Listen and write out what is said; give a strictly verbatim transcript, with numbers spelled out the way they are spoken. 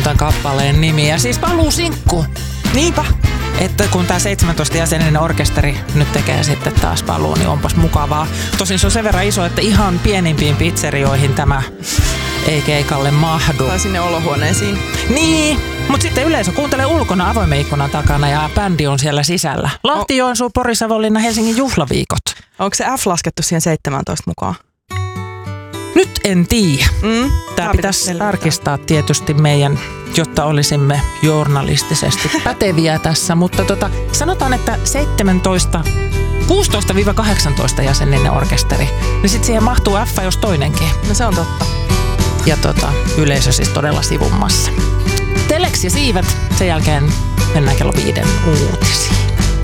tämän kappaleen nimi. Ja siis paluusinkku. Niinpä. Että kun tämä seitsemäntoista jäseninen orkesteri nyt tekee sitten taas paluu, niin onpas mukavaa. Tosin se on sen verran iso, että ihan pienimpiin pizzerioihin tämä ei keikalle mahdu. Tai sinne olohuoneisiin. Niin, mutta sitten yleisö kuuntelee ulkona avoimen ikkunan takana ja bändi on siellä sisällä. Lahti, Joensuu, Pori, Savonlinna, Helsingin juhlaviikot. Onko se F laskettu siihen seitsemäntoista mukaan? Nyt en tiedä. Mm, Tämä pitäisi tarkistaa tietysti meidän, jotta olisimme journalistisesti päteviä tässä. Mutta tota, sanotaan, että seitsemäntoista, kuusitoista kahdeksantoista jäseninen orkesteri. Niin sitten siihen mahtuu F jos toinenkin. No se on totta. Ja tota, yleisö siis todella sivummassa. Telex ja siivet. Sen jälkeen mennään kello viiden uutisiin.